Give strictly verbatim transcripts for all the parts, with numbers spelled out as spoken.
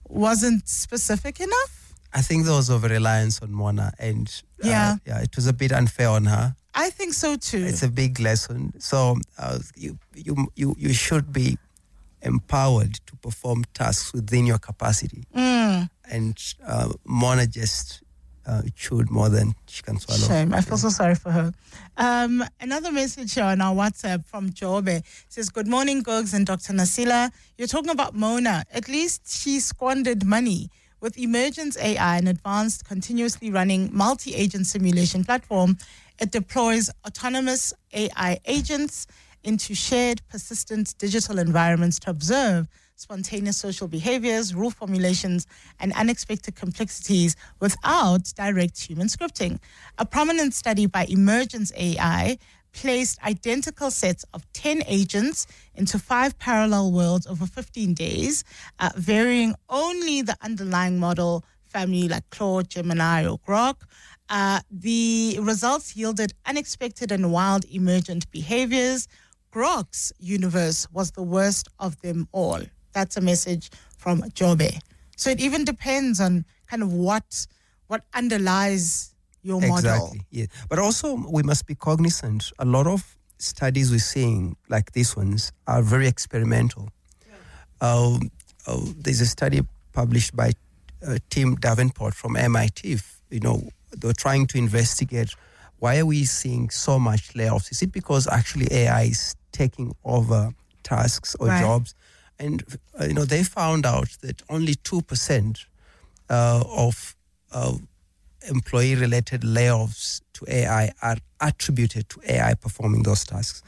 wasn't specific enough? I think there was over-reliance on Mona, and uh, Yeah. yeah, it was a bit unfair on her. I think so too. It's a big lesson. So uh, you, you, you, you should be empowered to perform tasks within your capacity. Mm. And uh, Mona just uh, chewed more than she can swallow. Shame. I feel so sorry for her. Um, another message here on our WhatsApp from Jobe says, good morning, Gogs and Doctor Nasila. You're talking about Mona. At least she squandered money. With Emergence A I, an advanced, continuously running multi-agent simulation platform, it deploys autonomous A I agents into shared, persistent digital environments to observe spontaneous social behaviors, rule formulations, and unexpected complexities without direct human scripting. A prominent study by Emergence A I placed identical sets of ten agents into five parallel worlds over fifteen days, uh, varying only the underlying model family like Claude, Gemini, or Grok. Uh, the results yielded unexpected and wild emergent behaviors. Grok's universe was the worst of them all. That's a message from Jobe. So it even depends on kind of what what underlies your model. Exactly, yeah. But also, we must be cognizant. A lot of studies we're seeing, like these ones, are very experimental. Yeah. Um, uh, there's a study published by uh, Tim Davenport from M I T. You know, they're trying to investigate why are we seeing so much layoffs? Is it because actually A I is taking over tasks or right. jobs? And, uh, you know, they found out that only two percent uh, of uh, employee-related layoffs to A I are attributed to A I performing those tasks.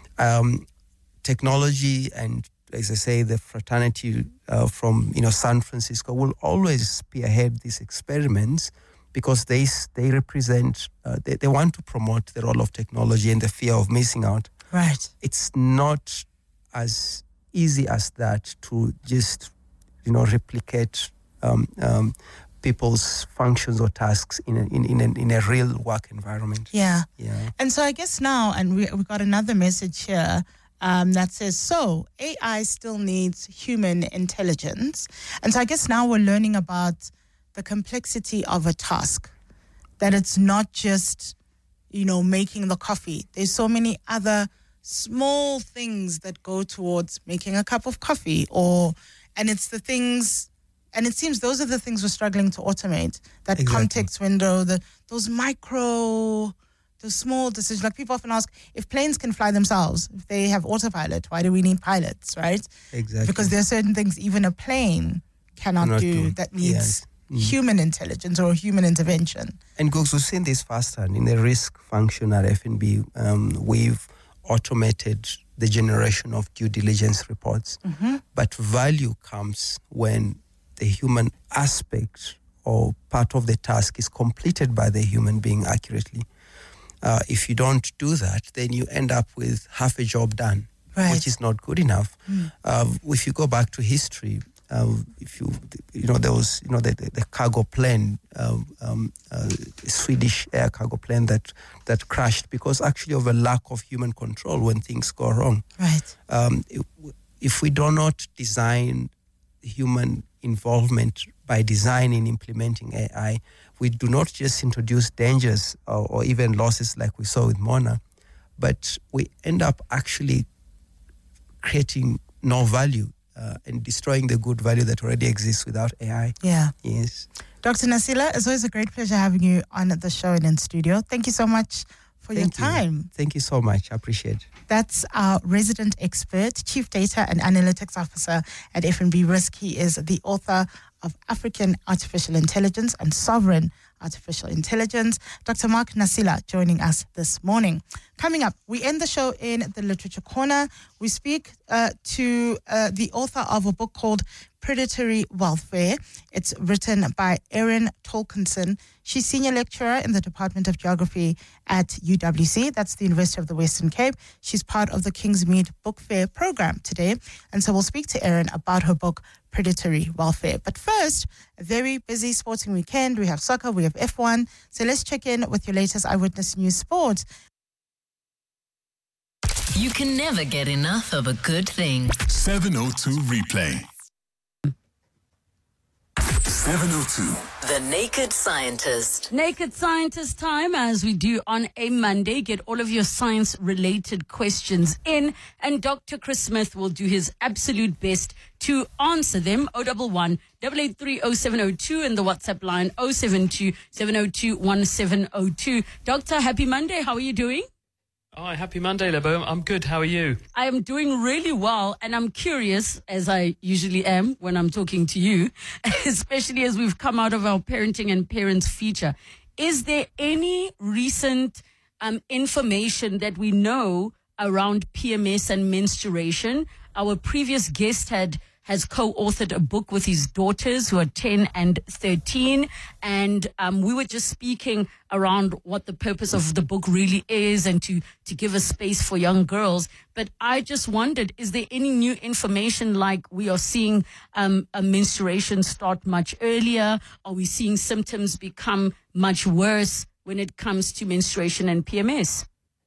Um, technology and, as I say, the fraternity uh, from, you know, San Francisco will always spearhead these experiments because they they represent, uh, they, they want to promote the role of technology and the fear of missing out. Right. It's not as easy as that to just, you know, replicate um, um, people's functions or tasks in a, in in a, in a real work environment. Yeah. Yeah. And so I guess now, and we we got another message here um, that says, so A I still needs human intelligence. And so I guess now we're learning about the complexity of a task, that it's not just, you know, making the coffee. There's so many other small things that go towards making a cup of coffee, or, and it's the things, and it seems those are the things we're struggling to automate. That Exactly. context window, the those micro, those small decisions. Like people often ask, if planes can fly themselves, if they have autopilot, why do we need pilots, right? Exactly. Because there are certain things even a plane cannot, Cannot do, do. that needs Yes. Mm. human intelligence or human intervention. And Googs, we've seen this firsthand in the risk function at F N B. Um, we've automated the generation of due diligence reports. Mm-hmm. But value comes when the human aspect or part of the task is completed by the human being accurately. Uh, if you don't do that, then you end up with half a job done, Right. which is not good enough. Mm. Uh, if you go back to history, uh, if you you know there was you know the, the, the cargo plane, um, um, uh, Swedish air cargo plane that that crashed because actually of a lack of human control when things go wrong. Right. Um, if, if we do not design human involvement by designing, implementing A I, we do not just introduce dangers or, or even losses like we saw with Mona, but we end up actually creating no value uh, and destroying the good value that already exists without A I. Yeah. Yes. Doctor Nasila, it's always a great pleasure having you on the show and in studio. Thank you so much for Thank your you. time. Thank you so much. I appreciate it. That's our resident expert, Chief Data and Analytics Officer at F N B Risk. He is the author of African Artificial Intelligence and Sovereign Artificial Intelligence. Doctor Mark Nasila joining us this morning. Coming up, we end the show in the Literature Corner. We speak uh, to uh, the author of a book called Predatory Welfare. It's written by Erin Tolkinson. She's senior lecturer in the Department of Geography at U W C. That's the University of the Western Cape. She's part of the Kingsmead Book Fair program today. And so we'll speak to Erin about her book, Predatory Welfare. But first, a very busy sporting weekend. We have soccer, we have F one. So let's check in with your latest Eyewitness News Sport. You can never get enough of a good thing. seven oh two Replay. seven oh two. The Naked Scientist. Naked Scientist time, as we do on a Monday. Get all of your science-related questions in, and Doctor Chris Smith will do his absolute best to answer them. oh one one, eight eight three, oh seven oh two and the WhatsApp line oh seven two, seven oh two, one seven oh two. Doctor, happy Monday. How are you doing? Hi, happy Monday, Lebo. I'm good. How are you? I am doing really well, and I'm curious, as I usually am when I'm talking to you, especially as we've come out of our parenting and parents feature. Is there any recent um, information that we know around P M S and menstruation? Our previous guest had has co-authored a book with his daughters who are ten and thirteen. And um, we were just speaking around what the purpose of the book really is and to, to give a space for young girls. But I just wondered, is there any new information, like we are seeing um, a menstruation start much earlier? Are we seeing symptoms become much worse when it comes to menstruation and P M S?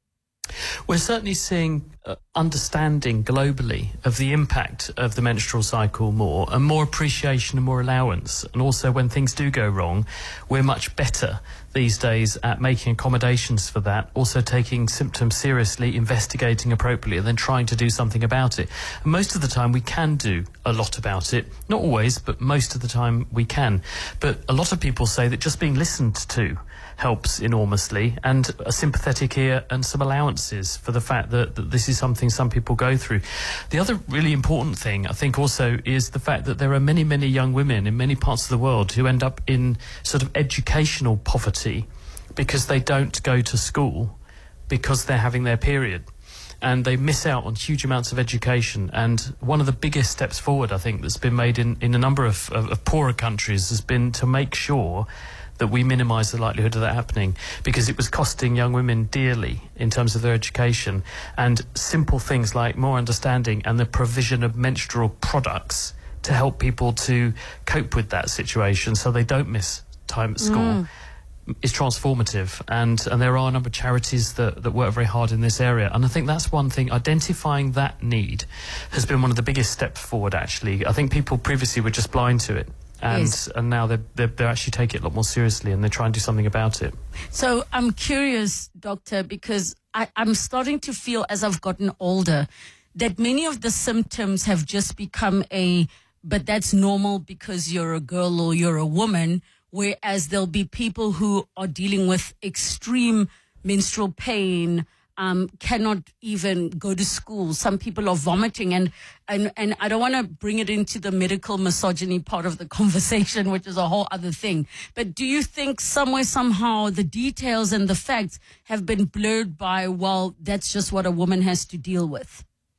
We're certainly seeing uh, understanding globally of the impact of the menstrual cycle more, and more appreciation and more allowance. And also, when things do go wrong, we're much better these days at making accommodations for that, also taking symptoms seriously, investigating appropriately, and then trying to do something about it. And most of the time we can do a lot about it. Not always, but most of the time we can. But a lot of people say that just being listened to helps enormously, and a sympathetic ear and some allowances for the fact that, that this is something some people go through. The other really important thing, I think, also is the fact that there are many, many young women in many parts of the world who end up in sort of educational poverty because they don't go to school because they're having their period. And they miss out on huge amounts of education. And one of the biggest steps forward, I think, that's been made in, in a number of, of, of poorer countries has been to make sure that we minimise the likelihood of that happening, because it was costing young women dearly in terms of their education. And simple things like more understanding and the provision of menstrual products to help people to cope with that situation so they don't miss time at school mm. is transformative. And, and there are a number of charities that, that work very hard in this area. And I think that's one thing, identifying that need has been one of the biggest steps forward, actually. I think people previously were just blind to it. And, yes. and now they're, they're, they're actually taking it a lot more seriously, and they're trying to do something about it. So I'm curious, Doctor, because I, I'm starting to feel as I've gotten older that many of the symptoms have just become a, but that's normal because you're a girl or you're a woman, whereas there'll be people who are dealing with extreme menstrual pain, Um, cannot even go to school. Some people are vomiting, and and, and I don't want to bring it into the medical misogyny part of the conversation, which is a whole other thing. But do you think somewhere, somehow, the details and the facts have been blurred by, well, that's just what a woman has to deal with?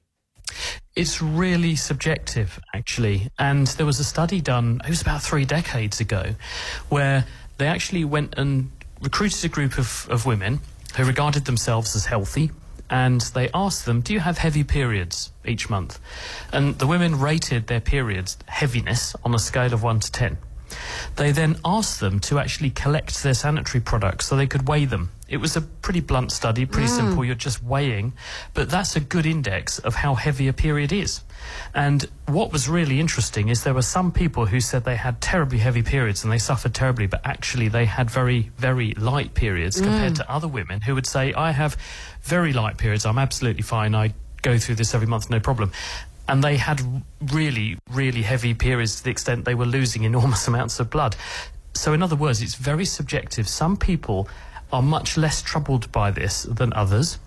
It's really subjective, actually. And there was a study done, it was about three decades ago, where they actually went and recruited a group of, of women who regarded themselves as healthy, and they asked them, do you have heavy periods each month? And the women rated their periods heaviness on a scale of one to ten. They then asked them to actually collect their sanitary products so they could weigh them. It was a pretty blunt study, pretty mm. simple, you're just weighing, but that's a good index of how heavy a period is. And what was really interesting is there were some people who said they had terribly heavy periods and they suffered terribly, but actually they had very, very light periods mm. compared to other women who would say, I have very light periods, I'm absolutely fine, I go through this every month, no problem. And they had really, really heavy periods to the extent they were losing enormous amounts of blood. So in other words, it's very subjective. Some people are much less troubled by this than others.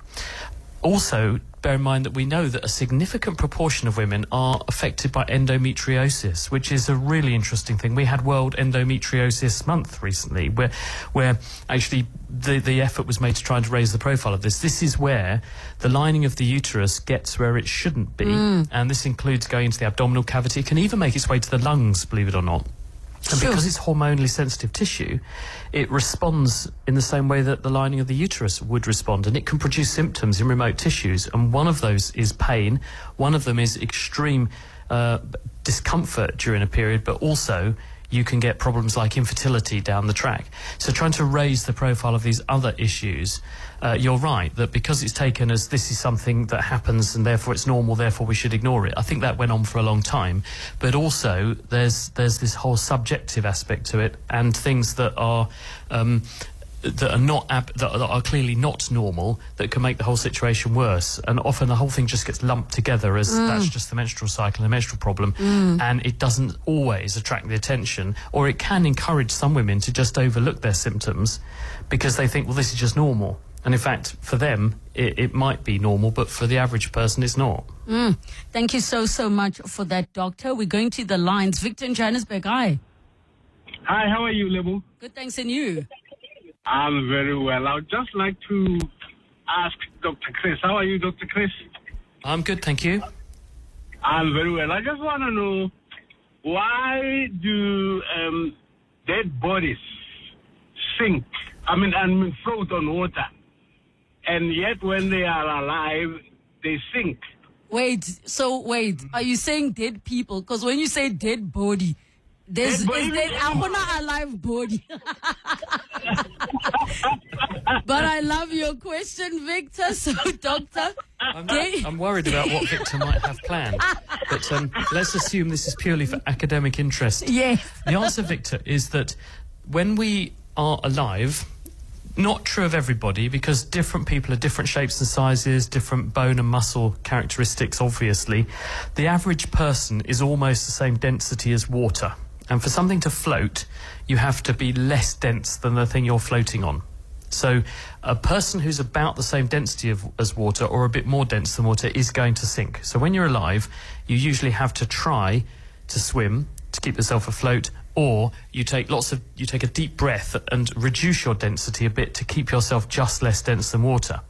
Also, bear in mind that we know that a significant proportion of women are affected by endometriosis, which is a really interesting thing. We had World Endometriosis Month recently, where where actually the, the effort was made to try and raise the profile of this. This is where the lining of the uterus gets where it shouldn't be, mm. and this includes going into the abdominal cavity. It can even make its way to the lungs, believe it or not. And because it's hormonally sensitive tissue, it responds in the same way that the lining of the uterus would respond, and it can produce symptoms in remote tissues. And one of those is pain, one of them is extreme uh, discomfort during a period, but also you can get problems like infertility down the track. So trying to raise the profile of these other issues, uh, you're right, that because it's taken as this is something that happens and therefore it's normal, therefore we should ignore it. I think that went on for a long time. But also there's there's this whole subjective aspect to it, and things that are um, that are not ab that are clearly not normal that can make the whole situation worse, and often the whole thing just gets lumped together as mm. that's just the menstrual cycle and the menstrual problem, mm. and it doesn't always attract the attention, or it can encourage some women to just overlook their symptoms because they think, well, this is just normal, and in fact for them it, it might be normal, but for the average person it's not. Mm. Thank you so so much for that, Doctor. We're going to the lines. Victor in Johannesburg, hi. Hi, how are you, Lebo? Good, thanks, and you? I'm very well. I would just like to ask Doctor Chris. How are you, Doctor Chris? I'm good, thank you. I'm very well. I just want to know, why do um, dead bodies sink, I mean, I mean, float on water, and yet when they are alive, they sink? Wait, so wait, are you saying dead people? Because when you say dead body, There's, dead is there a alive body? But I love your question, Victor. So, Doctor, I'm, I'm worried about what Victor might have planned. But um, let's assume this is purely for academic interest. Yes. The answer, Victor, is that when we are alive, not true of everybody, because different people are different shapes and sizes, different bone and muscle characteristics, obviously. The average person is almost the same density as water. And for something to float, you have to be less dense than the thing you're floating on. So a person who's about the same density of, as water, or a bit more dense than water, is going to sink. So when you're alive, you usually have to try to swim to keep yourself afloat, or you take lots of you take a deep breath and reduce your density a bit to keep yourself just less dense than water.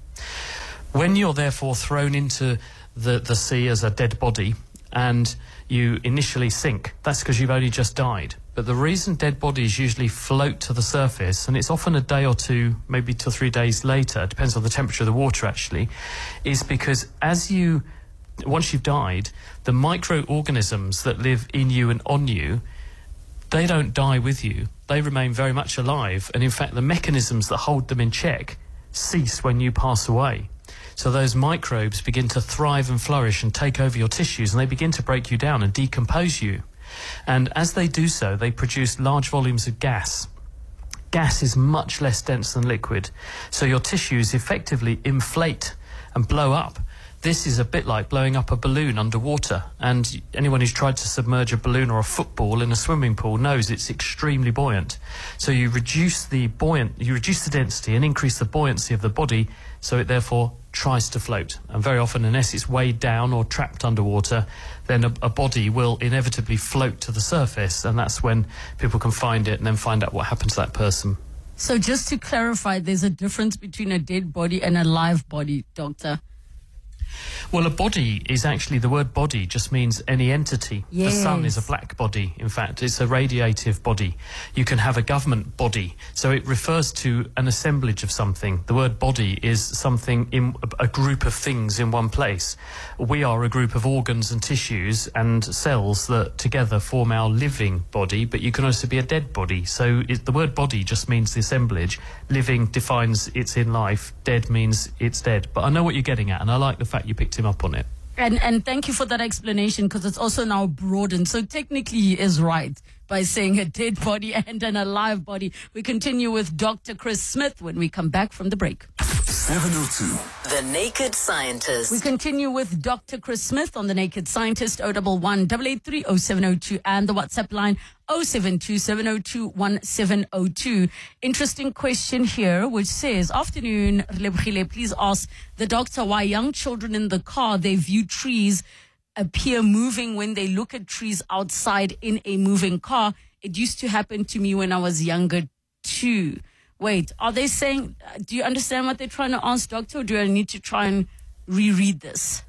When you're therefore thrown into the, the sea as a dead body, and you initially sink, that's because you've only just died. But the reason dead bodies usually float to the surface, and it's often a day or two, maybe two or three days later, depends on the temperature of the water actually, is because as you, once you've died, the microorganisms that live in you and on you, they don't die with you. They remain very much alive, and in fact the mechanisms that hold them in check cease when you pass away. So those microbes begin to thrive and flourish and take over your tissues, and they begin to break you down and decompose you. And as they do so, they produce large volumes of gas. Gas is much less dense than liquid, so your tissues effectively inflate and blow up. This is a bit like blowing up a balloon underwater, and anyone who's tried to submerge a balloon or a football in a swimming pool knows it's extremely buoyant. So you reduce the buoyant, you reduce the density and increase the buoyancy of the body, so it therefore tries to float. And very often, unless it's weighed down or trapped underwater, then a, a body will inevitably float to the surface, and that's when people can find it and then find out what happened to that person. So just to clarify, there's a difference between a dead body and a live body, Doctor. Well, a body is actually, the word body just means any entity. Yes. The sun is a black body. In fact, it's a radiative body. You can have a government body. So it refers to an assemblage of something. The word body is something in a group of things in one place. We are a group of organs and tissues and cells that together form our living body, but you can also be a dead body. So it, the word body just means the assemblage. Living defines it's in life. Dead means it's dead. But I know what you're getting at, and I like the fact you picked him up on it. And and thank you for that explanation, because it's also now broadened. So technically he is right by saying a dead body and an alive body. We continue with Doctor Chris Smith when we come back from the break. seven oh two. The Naked Scientist. We continue with Doctor Chris Smith on The Naked Scientist, oh one one, eight eight three, oh seven oh two, and the WhatsApp line oh seven two, seven oh two, one seven oh two. Interesting question here, which says, afternoon, Relebogile, please ask the doctor why young children in the car, they view trees appear moving when they look at trees outside in a moving car. It used to happen to me when I was younger too. Wait, are they saying, do you understand what they're trying to ask, doctor, or do I need to try and reread this?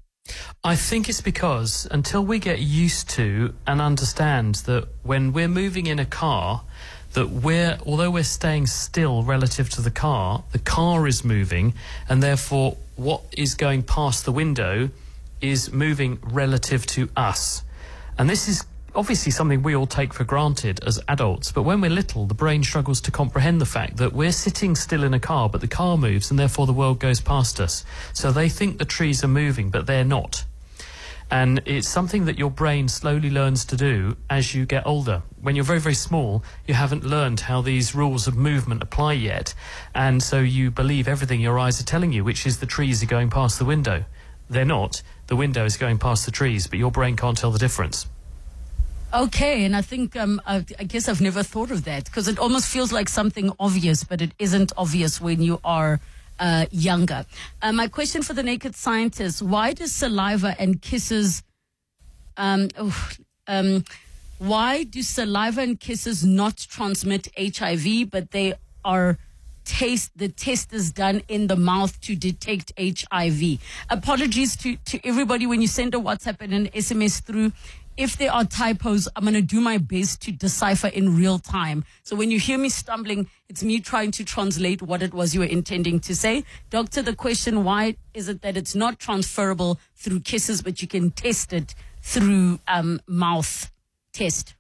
I think it's because until we get used to and understand that when we're moving in a car, that we're, although we're staying still relative to the car, the car is moving, and therefore what is going past the window is moving relative to us. And this is obviously something we all take for granted as adults, but when we're little, the brain struggles to comprehend the fact that we're sitting still in a car, but the car moves and therefore the world goes past us. So they think the trees are moving, but they're not. And it's something that your brain slowly learns to do as you get older. When you're very, very small, you haven't learned how these rules of movement apply yet. And so you believe everything your eyes are telling you, which is the trees are going past the window. They're not. The window is going past the trees, but your brain can't tell the difference. Okay, and I think, um, I, I guess I've never thought of that, because it almost feels like something obvious, but it isn't obvious when you are uh, younger. Uh, my question for the Naked Scientist, why does saliva and kisses, um, oh, um, why do saliva and kisses not transmit H I V, but they are taste, the test is done in the mouth to detect H I V? Apologies to, to everybody when you send a WhatsApp and an S M S through. If there are typos, I'm going to do my best to decipher in real time. So when you hear me stumbling, it's me trying to translate what it was you were intending to say. Doctor, the question, why is it that it's not transferable through kisses, but you can test it through um, mouth test?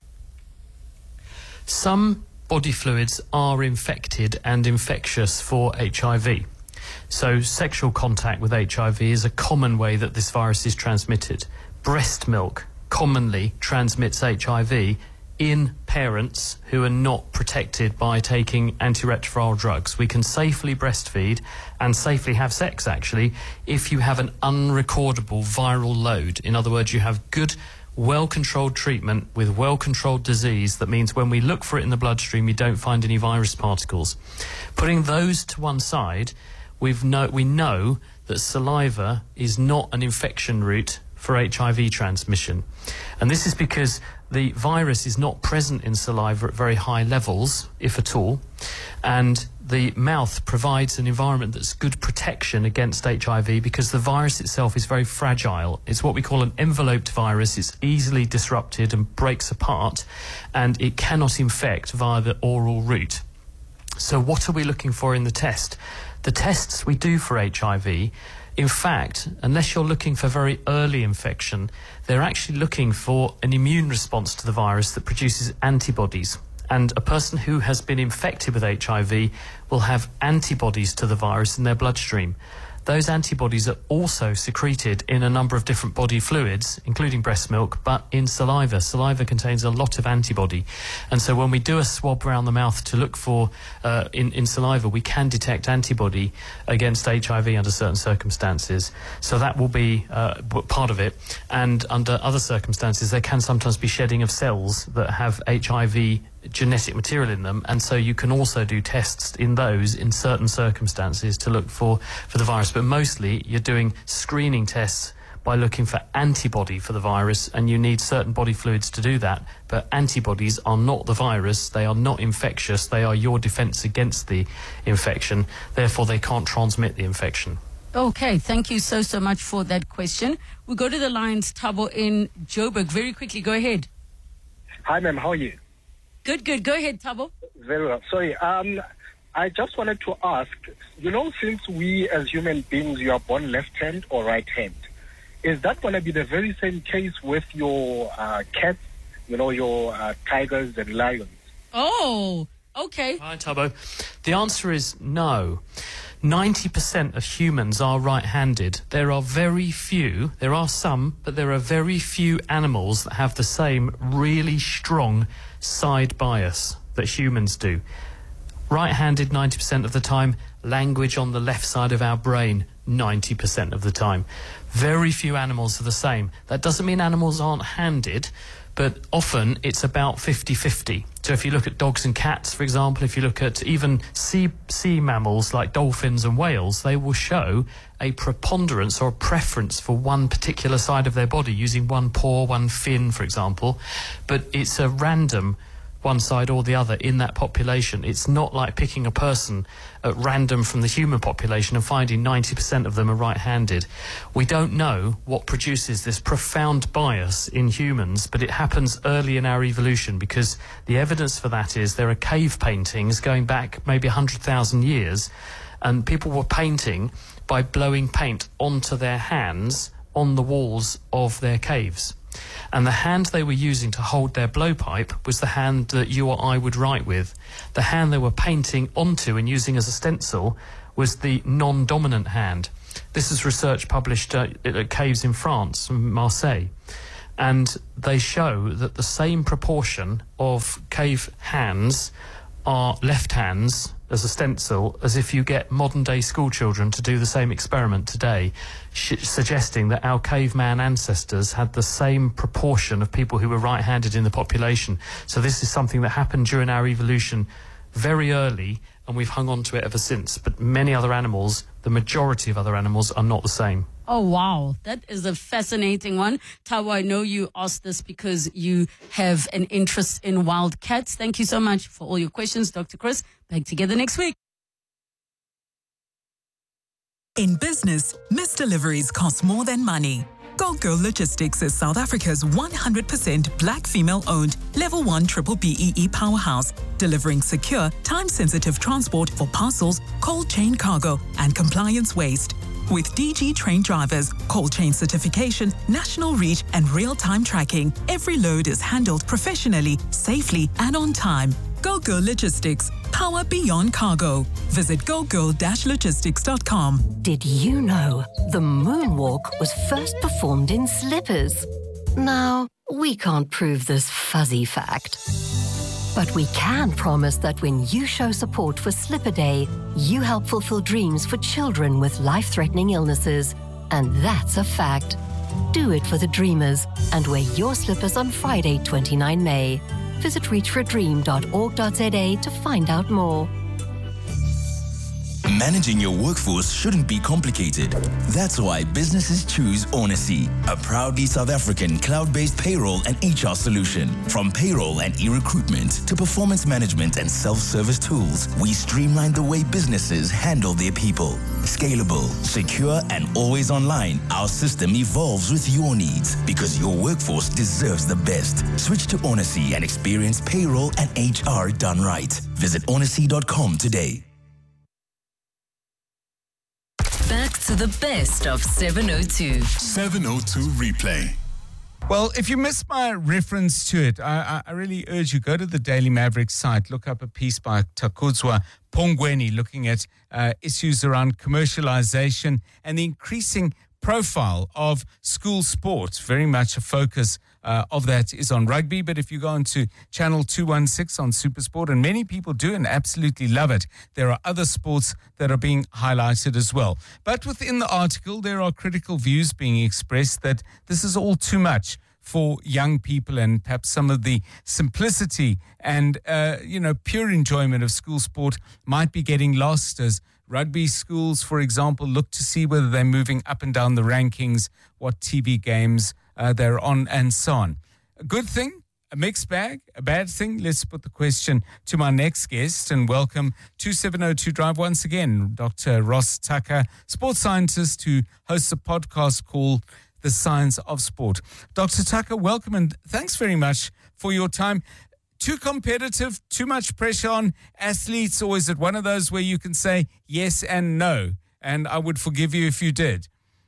Some body fluids are infected and infectious for H I V. So sexual contact with H I V is a common way that this virus is transmitted. Breast milk commonly transmits H I V in parents who are not protected by taking antiretroviral drugs. We can safely breastfeed and safely have sex, actually, if you have an unrecordable viral load. In other words, you have good, well-controlled treatment with well-controlled disease. That means when we look for it in the bloodstream, we don't find any virus particles. Putting those to one side, we've know, we know that saliva is not an infection route for H I V transmission. And this is because the virus is not present in saliva at very high levels, if at all, and the mouth provides an environment that's good protection against H I V because the virus itself is very fragile. It's what we call an enveloped virus. It's easily disrupted and breaks apart, and it cannot infect via the oral route. So what are we looking for in the test? The tests we do for H I V, in fact, unless you're looking for very early infection, they're actually looking for an immune response to the virus that produces antibodies. And a person who has been infected with H I V will have antibodies to the virus in their bloodstream. Those antibodies are also secreted in a number of different body fluids, including breast milk, but in saliva. Saliva contains a lot of antibody. And so when we do a swab around the mouth to look for, uh, in, in saliva, we can detect antibody against H I V under certain circumstances. So that will be uh, part of it. And under other circumstances, there can sometimes be shedding of cells that have H I V genetic material in them, and so you can also do tests in those in certain circumstances to look for, for the virus. But mostly you're doing screening tests by looking for antibody for the virus, and you need certain body fluids to do that. But antibodies are not the virus, they are not infectious, they are your defense against the infection, therefore they can't transmit the infection. Okay, thank you so, so much for that question. We'll go to the lines, Thabo in Joburg. Very quickly, go ahead. Hi, ma'am, how are you? Good, good. Go ahead, Thabo. Very well. Sorry, um, I just wanted to ask, you know, since we as human beings, you are born left hand or right hand, is that going to be the very same case with your uh, cats, you know, your uh, tigers and lions? Oh, okay. Hi, Thabo. The answer is no. ninety percent of humans are right-handed. There are very few, there are some, but there are very few animals that have the same really strong side bias that humans do. Right-handed ninety percent of the time, language on the left side of our brain ninety percent of the time. Very few animals are the same. That doesn't mean animals aren't handed, but often it's about fifty fifty. So if you look at dogs and cats, for example, if you look at even sea, sea mammals like dolphins and whales, they will show a preponderance or a preference for one particular side of their body, using one paw, one fin, for example. But it's a random one side or the other in that population. It's not like picking a person at random from the human population and finding ninety percent of them are right-handed. We don't know what produces this profound bias in humans, but it happens early in our evolution, because the evidence for that is there are cave paintings going back maybe one hundred thousand years, and people were painting by blowing paint onto their hands on the walls of their caves. And the hand they were using to hold their blowpipe was the hand that you or I would write with. The hand they were painting onto and using as a stencil was the non-dominant hand. This is research published uh, at caves in France, Marseille. And they show that the same proportion of cave hands are left hands as a stencil as if you get modern-day school children to do the same experiment today, sh- suggesting that our caveman ancestors had the same proportion of people who were right-handed in the population. So this is something that happened during our evolution very early, and we've hung on to it ever since. But many other animals, the majority of other animals, are not the same. Oh, wow. That is a fascinating one. Tawa, I know you asked this because you have an interest in wild cats. Thank you so much for all your questions, Doctor Chris. Back together next week. In business, missed deliveries cost more than money. Go Girl Logistics is South Africa's one hundred percent black female-owned Level one Triple B E E powerhouse, delivering secure, time-sensitive transport for parcels, cold chain cargo, and compliance waste. With D G trained drivers, cold chain certification, national reach, and real-time tracking, every load is handled professionally, safely, and on time. Go Girl Logistics. Power beyond cargo. Visit go girl dash logistics dot com. Did you know the moonwalk was first performed in slippers? Now, we can't prove this fuzzy fact. But we can promise that when you show support for Slipper Day, you help fulfill dreams for children with life-threatening illnesses. And that's a fact. Do it for the dreamers and wear your slippers on Friday, the twenty-ninth of May. Visit reach for a dream dot org dot z a to find out more. Managing your workforce shouldn't be complicated. That's why businesses choose Onacy, a proudly South African cloud-based payroll and H R solution. From payroll and e-recruitment to performance management and self-service tools, we streamline the way businesses handle their people. Scalable, secure, and always online, our system evolves with your needs because your workforce deserves the best. Switch to Onacy and experience payroll and H R done right. Visit onacy dot com today. Back to the best of seven oh two. seven oh two Replay. Well, if you missed my reference to it, I, I really urge you, go to the Daily Maverick site, look up a piece by Takudzwa Pongweni looking at uh, issues around commercialization and the increasing profile of school sports. Very much a focus uh, of that is on rugby, but if you go onto channel two one six on SuperSport, and many people do and absolutely love it, there are other sports that are being highlighted as well. But within the article, there are critical views being expressed that this is all too much for young people, and perhaps some of the simplicity and, uh, you know, pure enjoyment of school sport might be getting lost as rugby schools, for example, look to see whether they're moving up and down the rankings, what T V games uh, they're on, and so on. A good thing, a mixed bag, a bad thing? Let's put the question to my next guest, and welcome to seven oh two Drive once again, Doctor Ross Tucker, sports scientist who hosts a podcast called The Science of Sport. Doctor Tucker, welcome, and thanks very much for your time. Too competitive, too much pressure on athletes, or is it one of those where you can say yes and no? And I would forgive you if you did.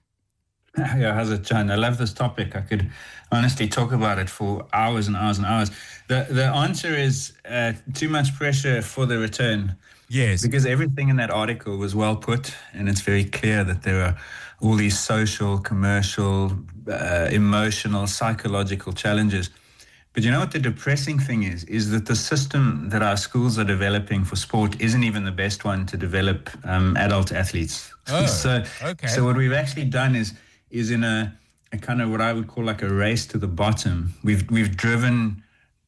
Yeah, how's it, John? I love this topic. I could honestly talk about it for hours and hours and hours. The the answer is uh, too much pressure for the return. Yes. Because everything in that article was well put, and it's very clear that there are all these social, commercial, uh, emotional, psychological challenges. But you know what the depressing thing is, is that the system that our schools are developing for sport isn't even the best one to develop um, adult athletes. Oh, so, okay. So what we've actually done is is in a, a kind of what I would call like a race to the bottom. We've we've driven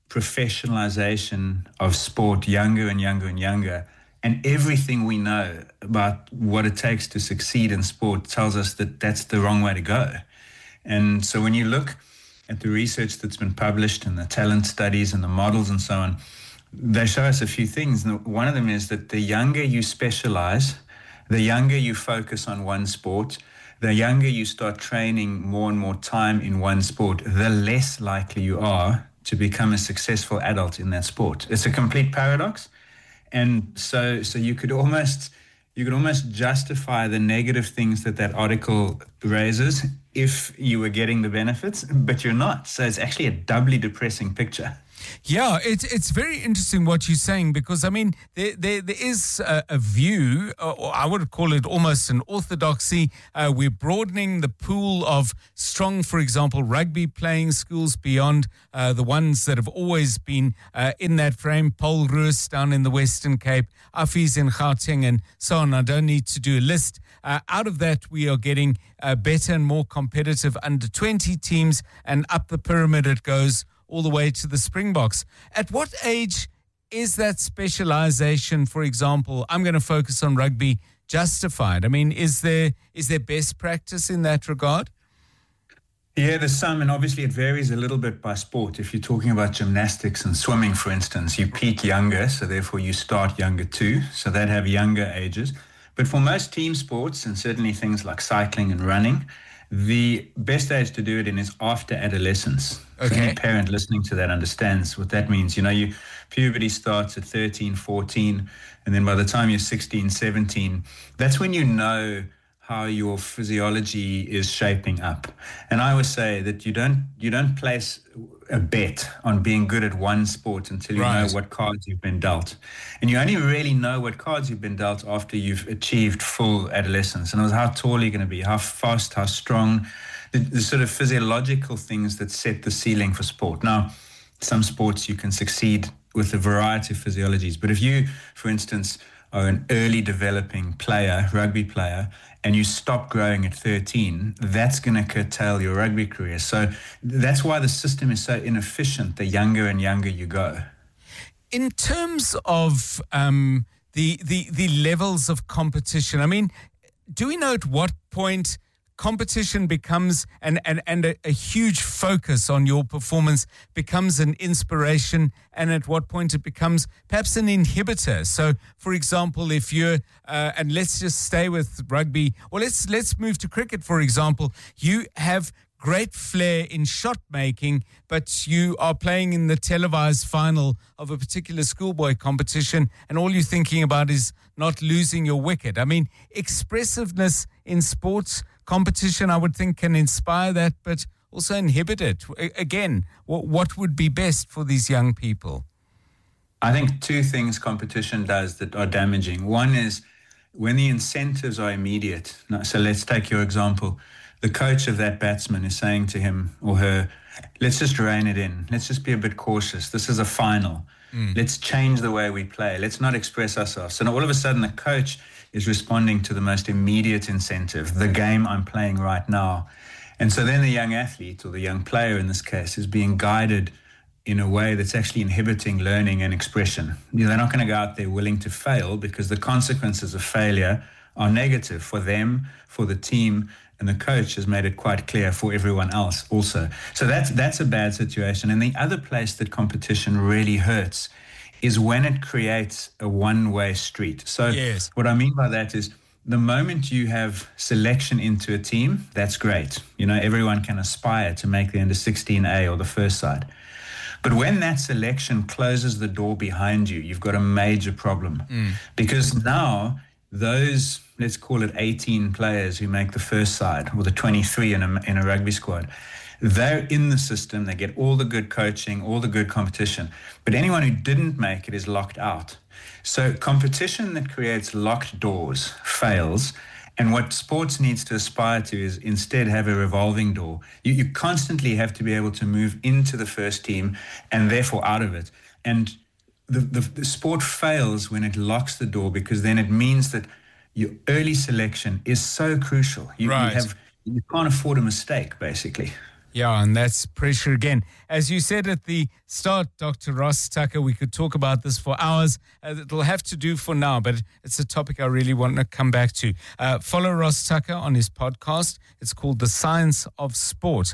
professionalization of sport younger and younger and younger. And everything we know about what it takes to succeed in sport tells us that that's the wrong way to go. And so when you look at the research that's been published and the talent studies and the models and so on, they show us a few things. And one of them is that the younger you specialize, the younger you focus on one sport, the younger you start training more and more time in one sport, the less likely you are to become a successful adult in that sport. It's a complete paradox. And so so you could almost you could almost justify the negative things that that article raises if you were getting the benefits, but you're not. So it's actually a doubly depressing picture. Yeah, it's it's very interesting what you're saying, because, I mean, there there, there is a, a view, or I would call it almost an orthodoxy. Uh, we're broadening the pool of strong, for example, rugby playing schools beyond uh, the ones that have always been uh, in that frame. Paul Roos down in the Western Cape, Afis in Gauteng, and so on. I don't need to do a list. Uh, out of that, we are getting uh, better and more competitive under twenty teams, and up the pyramid it goes, all the way to the Springboks. At what age is that specialization, for example, I'm going to focus on rugby, justified? I mean, is there is there best practice in that regard? Yeah, there's some, and obviously it varies a little bit by sport. If you're talking about gymnastics and swimming, for instance, you peak younger, so therefore you start younger too, so they'd have younger ages. But for most team sports, and certainly things like cycling and running, the best age to do it in is after adolescence. Okay. So any parent listening to that understands what that means. You know, you puberty starts at thirteen, fourteen, and then by the time you're sixteen, seventeen, that's when you know how your physiology is shaping up. And I would say that you don't you don't place a bet on being good at one sport until you Right. know what cards you've been dealt. And you only really know what cards you've been dealt after you've achieved full adolescence. And it was how tall you're going to be, how fast, how strong, the, the sort of physiological things that set the ceiling for sport. Now, some sports you can succeed with a variety of physiologies. But if you, for instance, are an early developing player, rugby player, and you stop growing at thirteen, that's going to curtail your rugby career. So that's why the system is so inefficient the younger and younger you go. In terms of um, the, the the levels of competition, I mean, do we know at what point competition becomes, and, and, and a, a huge focus on your performance becomes an inspiration, and at what point it becomes perhaps an inhibitor? So, for example, if you're, uh, and let's just stay with rugby, or let's, let's move to cricket, for example, you have great flair in shot making, but you are playing in the televised final of a particular schoolboy competition, and all you're thinking about is not losing your wicket. I mean, expressiveness in sports competition, I would think, can inspire that, but also inhibit it. Again, what, what would be best for these young people? I think two things competition does that are damaging. One is when the incentives are immediate. So let's take your example. The coach of that batsman is saying to him or her, let's just rein it in. Let's just be a bit cautious. This is a final. Mm. Let's change the way we play. Let's not express ourselves. So now all of a sudden the coach is responding to the most immediate incentive, the game I'm playing right now. And so then the young athlete, or the young player in this case, is being guided in a way that's actually inhibiting learning and expression. You know, they're not going to go out there willing to fail, because the consequences of failure are negative for them, for the team, and the coach has made it quite clear for everyone else also. So that's that's a bad situation. And the other place that competition really hurts is when it creates a one-way street. So yes. What I mean by that is the moment you have selection into a team, that's great. You know, everyone can aspire to make the under sixteen A or the first side. But when that selection closes the door behind you, you've got a major problem. Mm. Because now those, let's call it eighteen players who make the first side, or the twenty-three in a, in a rugby squad, they're in the system, they get all the good coaching, all the good competition. But anyone who didn't make it is locked out. So competition that creates locked doors fails. And what sports needs to aspire to is instead have a revolving door. You, you constantly have to be able to move into the first team and therefore out of it. And the, the, the sport fails when it locks the door, because then it means that your early selection is so crucial. You, right. you have you can't afford a mistake, basically. Yeah, and that's pressure again. As you said at the start, Doctor Ross Tucker, we could talk about this for hours. Uh, it'll have to do for now, but it's a topic I really want to come back to. Uh, follow Ross Tucker on his podcast. It's called The Science of Sport.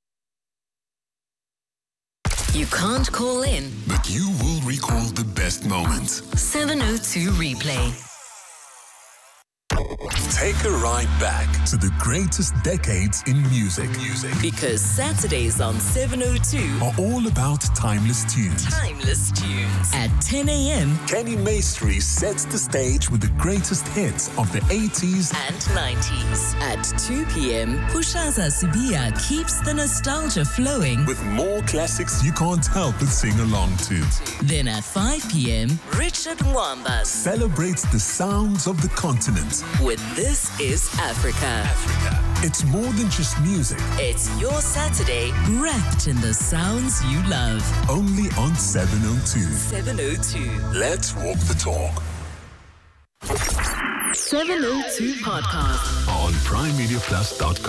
You can't call in, but you will recall the best moments. seven oh two Replay. take a ride back to the greatest decades in music. Music. Because Saturdays on seven oh two are all about timeless tunes. Timeless Tunes. At ten a.m. Kenny Maestri sets the stage with the greatest hits of the eighties and nineties. At two p.m. Pushaza Sibia keeps the nostalgia flowing with more classics you can't help but sing along to. Then at five p.m. Richard Mwamba celebrates the sounds of the continent with This Is Africa. Africa. It's more than just music. It's your Saturday wrapped in the sounds you love. Only on seven oh two. seven oh two. Let's walk the talk. seven oh two Podcast on prime media plus dot com.